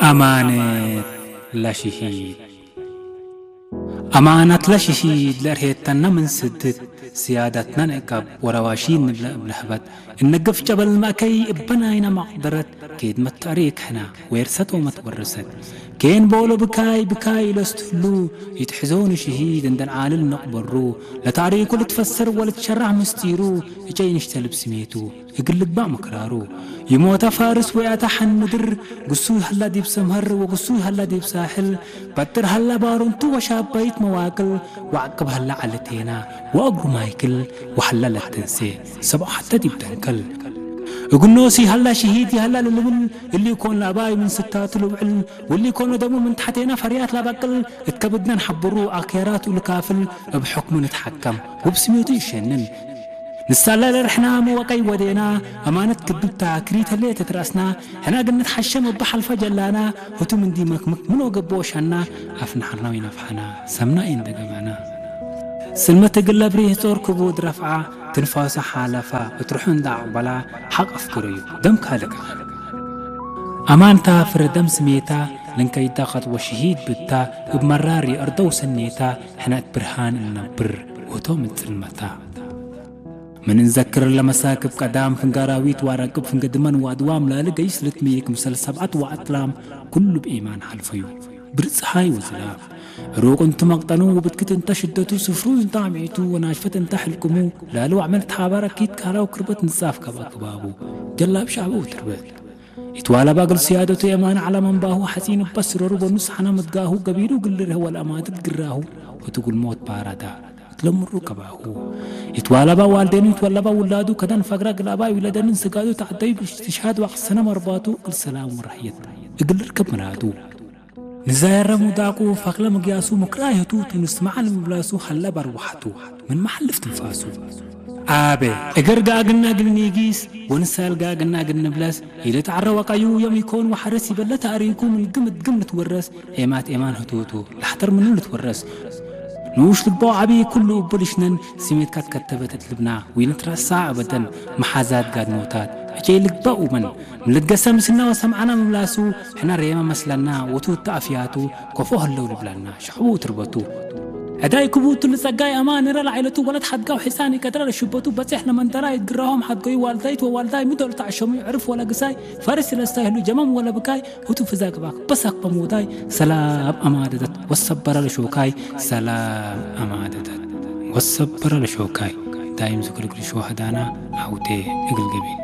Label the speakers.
Speaker 1: أمانة لا شهيد أمانة لا شهيد لرهيتنا من سدد سيادتنا نقب ورواشين نبلأ بلهبت النقف جبل المأكي ابناينا مقدرت كيد متعريك حنا ويرست ومتورست كين بولو بكاي لستهلو يتحزون شهيد اندن عالل نقبرو لتعريكو لتفسر ولتشرع مستيرو يجي نشتلب سميتو يقلق با مكرارو يموت فارس وياتحن مدر قصوي هلا ديب سمهر وقصوي هلا ديب ساحل بطر هلا بارونتو وشابيت مواكل وعقب هلا علتينا وأقرو مايكل وحلا لتنسي سبع حتى ديب تنكل يقولنوسي هلا شهيدي هلا للبل اللي يكون لاباي من ستات الوعل واللي يكون دمو من تحتينا فريات لابقل اتكبدنا نحبرو عكيرات ولكافل بحكم نتحكم وبسميوتو يشنن نسالا لرحنا موقعي ودينا أمانة كببتا كريت اللي تتراسنا هنا قلنا نتحشم وبحل فجلانا هتو من دي مكمك منو قبوشنا عفنا حرنا وينفحنا سمنا إن دقبانا سلمة قلب ريه صور كبود رفعة تنفاس حالفا وتروحون داع بلا حق أفكريو دم كالك أمانتا فردم سميتا لنكي داقت وشهيد بتا بمراري أرضو سنيتا حنا برهان النبر وتو من سلمتا من نذكر لمساكب قدام فنقاراويت وراكب فنقدمان وادوام لا لقيس لتميك مسل سبعة وعطلام كل بإيمان حلفيو برز هاي وزلاف روق انت مقطنو وبتكت انت شدتو سفرو انت عميتو وناشفت انت حلكمو لالو عملت حابارا كيت كاراو كربت نصاف كباكبابو جلاب شعبو تربت يتوالا باقل سيادتو يمان على من باهو حسين بسر ربو نصحنا مدقاهو قبيلو قلره والأمات تقراهو وتقول موت بارادا تلمرو كباهو يتوالبا والدين يتوالبا ولادو كدن فقرا قلابا يولدن سقادو تعدي بالاستشهاد وقصنا مرباتو قل سلام ورحيت اقل ركب منادو نزاير مداقو فقلا مقياسو مكرايتو تنسمع المبلاسو حلا بروحتو من محلف تنفاسو آبي اقر قاقنا قلنيقيس ونسال قاقنا قلنبلاس إذا تعرى وقايو يوم يكون وحرسي بلا تاريكو من قمت تورس ايمات ايمان هتوتو لحتر منو نتورس نوش لبو عبي كله بلشنن سميت كتبت تلبنا وينترسع أبدا محازات قاد موتات أجي لقباء من لقسم سنة وسمعنا مملاسو حنا ريما مسلنا وتوت تأفياتو كفوه اللو لبلانا شحبو تربطو أداي كبوت لسقاي أمان رلا عيلتو ولد حدقاو حساني كدر الشبوتو بس إحنا من ترى يتقراهم حدقاي والدايت ووالداي مدول تعشم يعرف ولا قساي فارس لاستاهلو جمام ولا بكاي هتو فزاك باك بس أقبا موتاي سلام أمادتت والصبر لشوكاي سلام أمادتت والصبر لشوكاي دايم ذكر كل شو هدانا عودي اقل قبيل